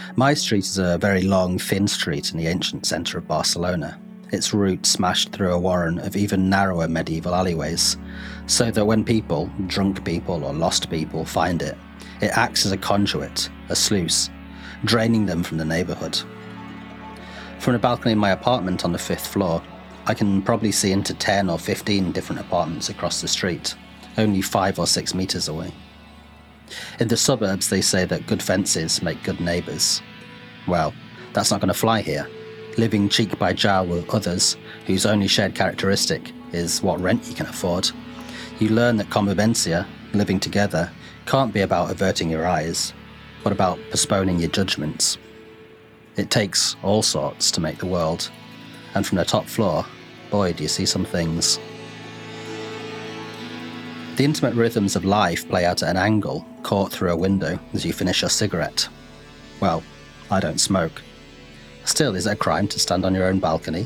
My street is a very long, thin street in the ancient centre of Barcelona, its route smashed through a warren of even narrower medieval alleyways, so that when people, drunk people or lost people, find it, it acts as a conduit, a sluice, draining them from the neighbourhood. From a balcony in my apartment on the 5th floor, I can probably see into 10 or 15 different apartments across the street, only 5 or 6 metres away. In the suburbs, they say that good fences make good neighbours. Well, that's not going to fly here. Living cheek by jowl with others whose only shared characteristic is what rent you can afford, you learn that convivencia, living together, can't be about averting your eyes, but about postponing your judgments. It takes all sorts to make the world, and from the top floor, boy, do you see some things. The intimate rhythms of life play out at an angle, caught through a window as you finish your cigarette. Well, I don't smoke. Still, is it a crime to stand on your own balcony?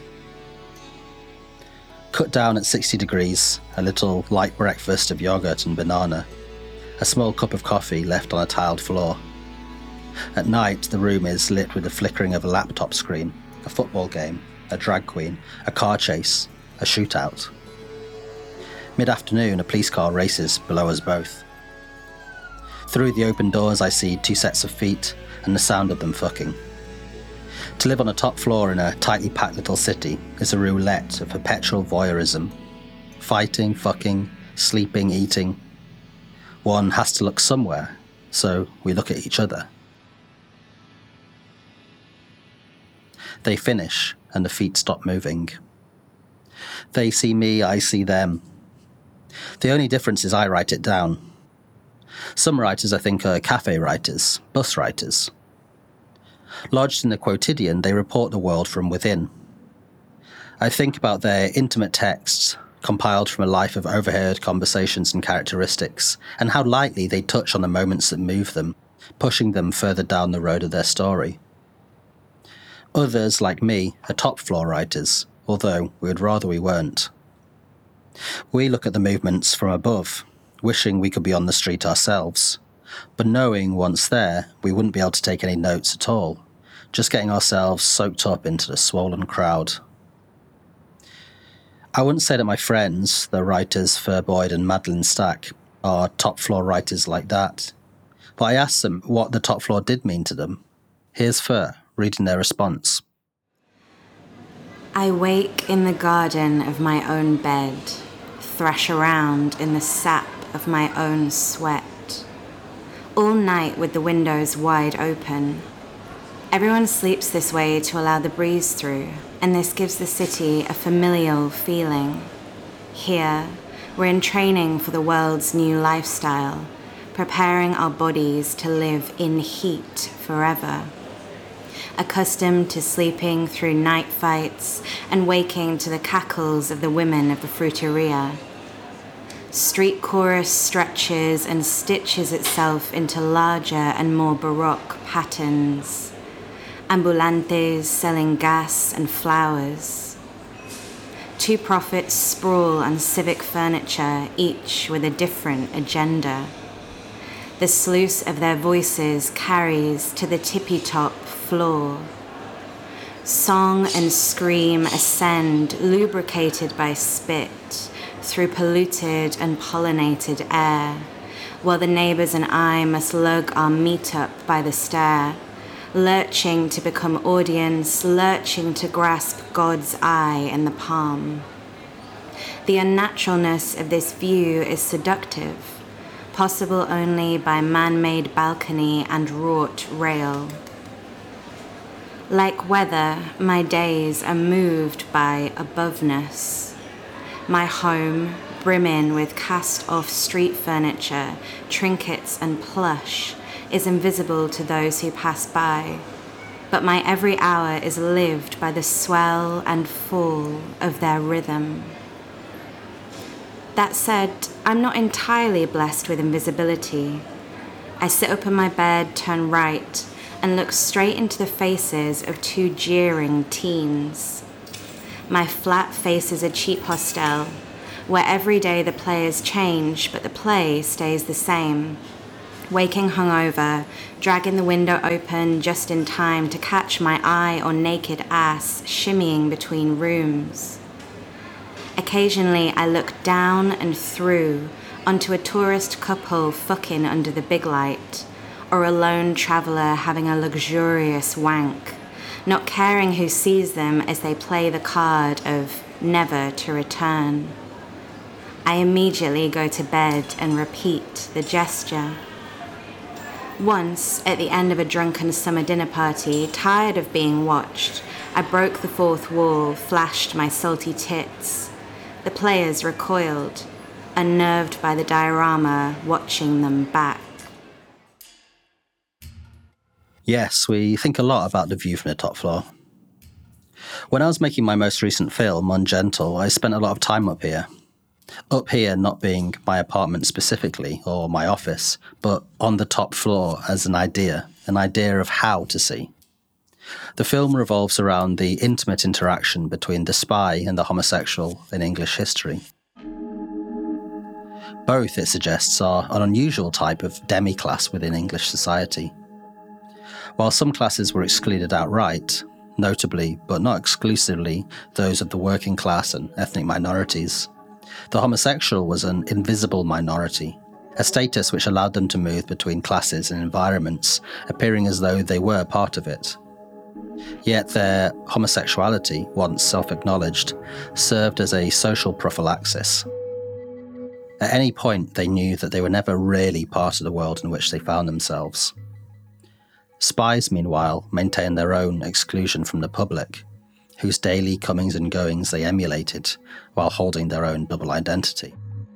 Cut down at 60 degrees, a little light breakfast of yogurt and banana, a small cup of coffee left on a tiled floor. At night, the room is lit with the flickering of a laptop screen, a football game, a drag queen, a car chase, a shootout. Mid-afternoon, a police car races below us both. Through the open doors, I see 2 sets of feet and the sound of them fucking. To live on a top floor in a tightly packed little city is a roulette of perpetual voyeurism. Fighting, fucking, sleeping, eating. One has to look somewhere, so we look at each other. They finish, and the feet stop moving. They see me, I see them. The only difference is I write it down. Some writers, I think, are cafe writers, bus writers. Lodged in the quotidian, they report the world from within. I think about their intimate texts, compiled from a life of overheard conversations and characteristics, and how lightly they touch on the moments that move them, pushing them further down the road of their story. Others, like me, are top-floor writers, although we would rather we weren't. We look at the movements from above, wishing we could be on the street ourselves, but knowing once there, we wouldn't be able to take any notes at all, just getting ourselves soaked up into the swollen crowd. I wouldn't say that my friends, the writers Fur Boyd and Madeline Stack, are top-floor writers like that, but I asked them what the top floor did mean to them. Here's Fur reading their response. I wake in the garden of my own bed, thrash around in the sap of my own sweat, all night with the windows wide open. Everyone sleeps this way to allow the breeze through, and this gives the city a familial feeling. Here, we're in training for the world's new lifestyle, preparing our bodies to live in heat forever. Accustomed to sleeping through night fights and waking to the cackles of the women of the fruiteria. Street chorus stretches and stitches itself into larger and more baroque patterns. Ambulantes selling gas and flowers. 2 prophets sprawl on civic furniture, each with a different agenda. The sluice of their voices carries to the tippy-top floor. Song and scream ascend, lubricated by spit, through polluted and pollinated air, while the neighbours and I must lug our meat up by the stair, lurching to become audience, lurching to grasp God's eye in the palm. The unnaturalness of this view is seductive, possible only by man-made balcony and wrought rail. Like weather, my days are moved by aboveness. My home, brimming with cast-off street furniture, trinkets and plush, is invisible to those who pass by, but my every hour is lived by the swell and fall of their rhythm. That said, I'm not entirely blessed with invisibility. I sit up in my bed, turn right, and look straight into the faces of 2 jeering teens. My flat faces a cheap hostel, where every day the players change, but the play stays the same. Waking hungover, dragging the window open just in time to catch my eye or naked ass shimmying between rooms. Occasionally, I look down and through onto a tourist couple fucking under the big light, or a lone traveller having a luxurious wank, not caring who sees them as they play the card of never to return. I immediately go to bed and repeat the gesture. Once, at the end of a drunken summer dinner party, tired of being watched, I broke the fourth wall, flashed my salty tits. The players recoiled, unnerved by the diorama, watching them back. Yes, we think a lot about the view from the top floor. When I was making my most recent film, Ungentle, I spent a lot of time up here. Up here not being my apartment specifically, or my office, but on the top floor as an idea of how to see. The film revolves around the intimate interaction between the spy and the homosexual in English history. Both, it suggests, are an unusual type of demi-class within English society. While some classes were excluded outright, notably but not exclusively those of the working class and ethnic minorities, the homosexual was an invisible minority, a status which allowed them to move between classes and environments, appearing as though they were part of it. Yet their homosexuality, once self-acknowledged, served as a social prophylaxis. At any point, they knew that they were never really part of the world in which they found themselves. Spies, meanwhile, maintained their own exclusion from the public, whose daily comings and goings they emulated, while holding their own double identity.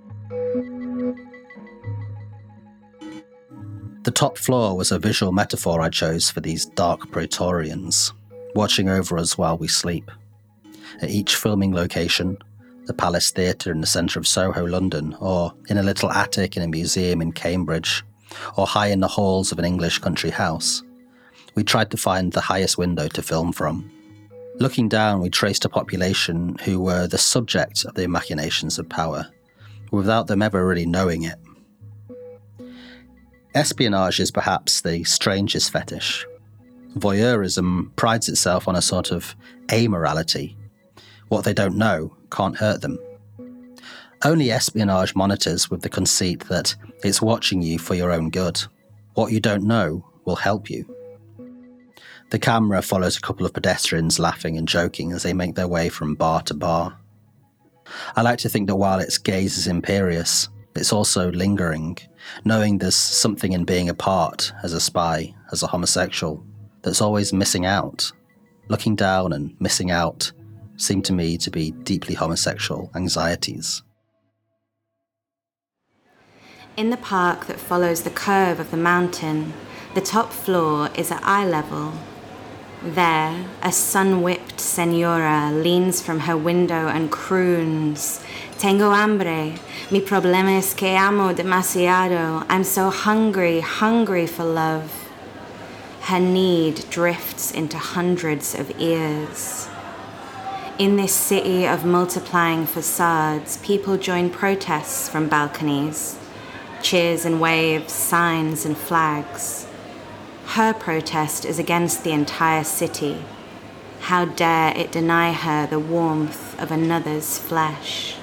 The top floor was a visual metaphor I chose for these dark Praetorians, watching over us while we sleep. At each filming location, the Palace Theatre in the centre of Soho, London, or in a little attic in a museum in Cambridge, or high in the halls of an English country house, we tried to find the highest window to film from. Looking down, we traced a population who were the subject of the machinations of power, without them ever really knowing it. Espionage is perhaps the strangest fetish. Voyeurism prides itself on a sort of amorality. What they don't know can't hurt them. Only espionage monitors with the conceit that it's watching you for your own good. What you don't know will help you. The camera follows a couple of pedestrians laughing and joking as they make their way from bar to bar. I like to think that while its gaze is imperious, it's also lingering, knowing there's something in being apart as a spy, as a homosexual, that's always missing out. Looking down and missing out seem to me to be deeply homosexual anxieties. In the park that follows the curve of the mountain, the top floor is at eye level. There, a sun-whipped senora leans from her window and croons, "Tengo hambre. Mi problema es que amo demasiado. I'm so hungry, hungry for love." Her need drifts into hundreds of ears. In this city of multiplying facades, people join protests from balconies. Cheers and waves, signs and flags. Her protest is against the entire city. How dare it deny her the warmth of another's flesh?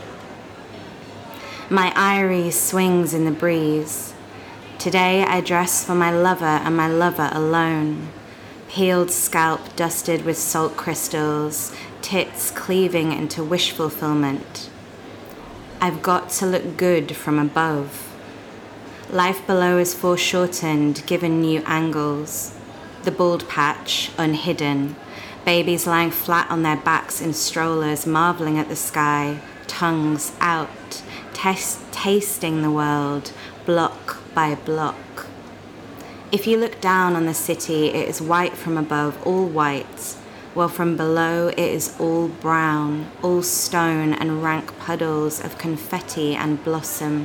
My iris swings in the breeze. Today I dress for my lover and my lover alone. Peeled scalp dusted with salt crystals, tits cleaving into wish fulfillment. I've got to look good from above. Life below is foreshortened, given new angles. The bald patch, unhidden. Babies lying flat on their backs in strollers, marveling at the sky, tongues out, tasting the world, block by block. If you look down on the city, it is white from above, all white, while from below it is all brown, all stone and rank puddles of confetti and blossom.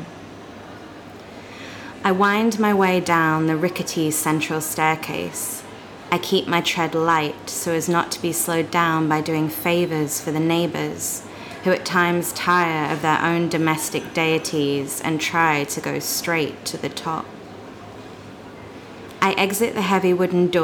I wind my way down the rickety central staircase. I keep my tread light so as not to be slowed down by doing favors for the neighbors, who at times tire of their own domestic deities and try to go straight to the top. I exit the heavy wooden door